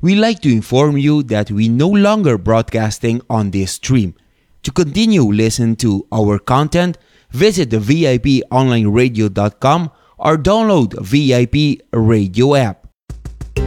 we like to inform you that we no longer broadcasting on this stream. To continue listening to our content, visit the VIPonlineradio.com or download VIP Radio app.